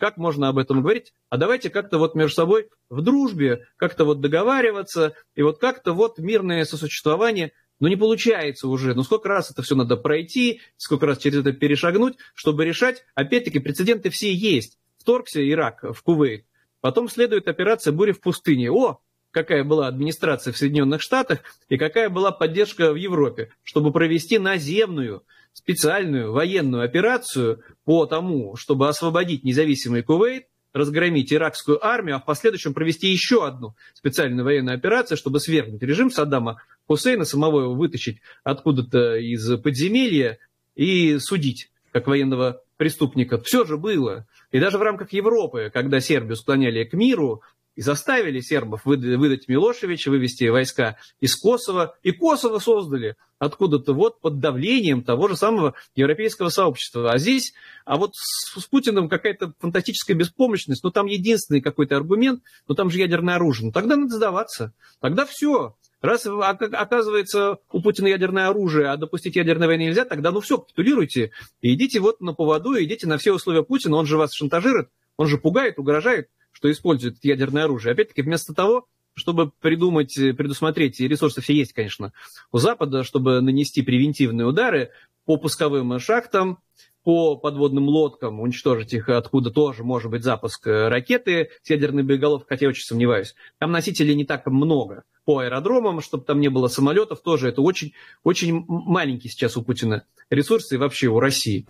как можно об этом говорить? А давайте как-то вот между собой в дружбе как-то вот договариваться, и вот как-то вот мирное сосуществование. Но не получается уже. Ну сколько раз это все надо пройти, сколько раз через это перешагнуть, чтобы решать. Опять-таки прецеденты все есть. Вторгся Ирак в Кувейт. Потом следует операция «Буря в пустыне». О, какая была администрация в Соединенных Штатах и какая была поддержка в Европе, чтобы провести наземную, специальную военную операцию по тому, чтобы освободить независимый Кувейт, разгромить иракскую армию, а в последующем провести еще одну специальную военную операцию, чтобы свергнуть режим Саддама Хусейна, самого его вытащить откуда-то из подземелья и судить как военного преступника. Все же было. И даже в рамках Европы, когда Сербию склоняли к миру и заставили сербов выдать Милошевича, вывести войска из Косово, и Косово создали откуда-то вот под давлением того же самого европейского сообщества. А здесь, вот с Путиным какая-то фантастическая беспомощность, там единственный какой-то аргумент, там же ядерное оружие. Тогда надо сдаваться. Тогда все. Раз оказывается у Путина ядерное оружие, а допустить ядерной войны нельзя, тогда все, капитулируйте и идите вот на поводу, идите на все условия Путина, он же вас шантажирует, он же пугает, угрожает, что использует ядерное оружие. Опять-таки, вместо того, чтобы придумать, предусмотреть, и ресурсы все есть, конечно, у Запада, чтобы нанести превентивные удары по пусковым шахтам, по подводным лодкам, уничтожить их, откуда тоже может быть запуск ракеты с ядерной боеголовкой, хотя я очень сомневаюсь. Там носителей не так много. По аэродромам, чтобы там не было самолетов, тоже это очень, очень маленький сейчас у Путина ресурсы и вообще у России.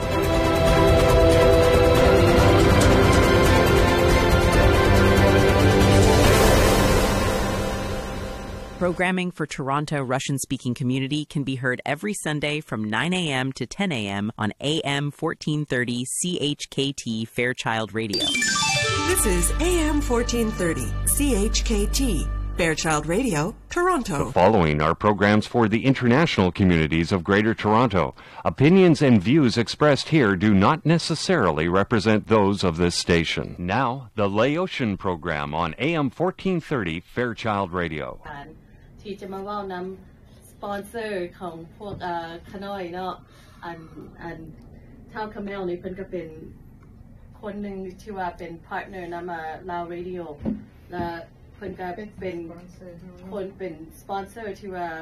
Programming for Toronto Russian-speaking community can be heard every Sunday from 9 a.m. to 10 a.m. on AM 1430 CHKT Fairchild Radio. This is AM 1430 CHKT Fairchild Radio, Toronto. The following are programs for the international communities of Greater Toronto. Opinions and views expressed here do not necessarily represent those of this station. Now, the Laotian program on AM 1430 Fairchild Radio. ที่จะมาว่านำสปอนเซอร์ของพวกขน้อยเนาะอันเท่าคาเมลนี่เพิ่นก็เป็นคนหนึ่งที่ว่าเป็นพาร์ทเนอร์นำมาลาวเรดิโอและเพิ่นก็เป็นคนเป็นสปอนเซอร์ที่ว่า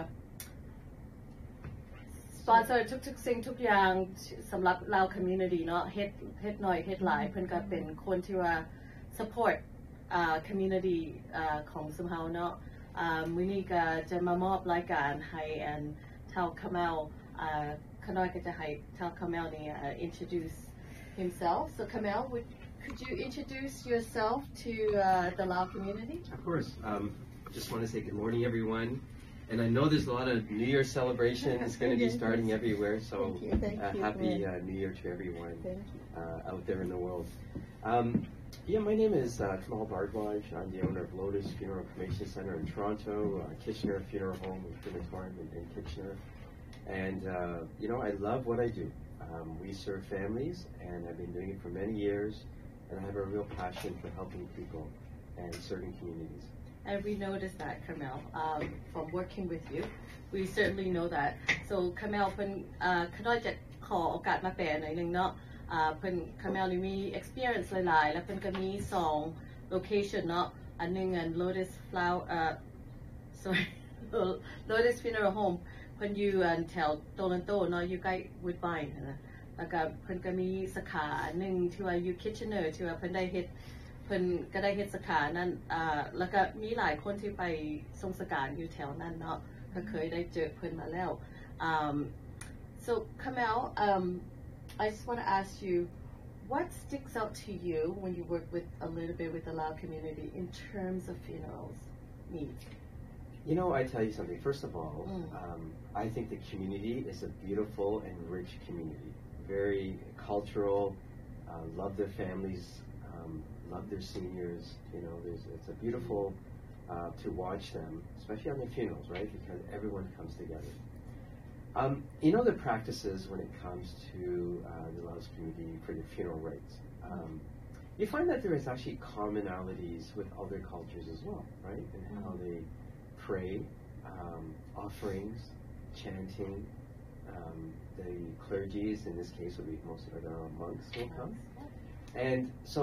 สปอนเซอร์ทุกๆสิ่งทุกอย่างสำหรับลาวคอมมูนิตี้เนาะเฮ็ดหน่อยเฮ็ดหลายเพิ่นก็เป็นคนที่ว่า support community ของสมเฮาเนาะมื้อนี้ก็จะมามอบรายการให้เท่าคาเมลขน้อยก็จะให้เท่าคาเมลนี่introduce himself. So Kamel, could you introduce yourself to the Lao community? Of course. Just want to say good morning, everyone. And I know there's a lot of New Year celebrations going to be starting everywhere. So happy New Year to everyone out there in the world. My name is Kamal Bardwaj. I'm the owner of Lotus Funeral Cremation Center in Toronto, Kitchener Funeral Home in Crematorium in Kitchener. And, I love what I do. We serve families, and I've been doing it for many years, and I have a real passion for helping people and serving communities. And we noticed that, Kamel, from working with you. We certainly know that. So, Kamel, เพิ่นขน้อยจะขอโอกาสมาแปลหน่อยนึงเนาะเพิ่น Kamel นี่มี experience หลายๆแล้วเพิ่นก็มี2 location เนาะอันนึงLotus Lotus Funeral Home เพิ่นอยู่แถวโตรอนโตเนาะอยู่ใกล้ Woodbine นะแล้วก็เพิ่นก็มีสาขาหนึ่งที่ว่าอยู่ Kitchener ที่ว่าเพิ่นก็ได้เฮ็ดสาขานั้นแล้วก็มีหลายคนที่ไปทรงสการอยู่แถวนั้นเนาะก็เคยได้เจอเพิ่นมาแล้ว so Kamel I just want to ask you what sticks out to you when you work with a little bit with the Lao community in terms of funerals needs? I tell you something. First of all, I think the community is a beautiful and rich community. Very cultural, love their families, love their seniors. It's a beautiful to watch them, especially on their funerals, right? Because everyone comes together. The practices when it comes to the Laos community for the funeral rites. You find that there is actually commonalities with other cultures as well, right? And how they pray, offerings, chanting. The clergies, in this case, would be most of the monks will come. And so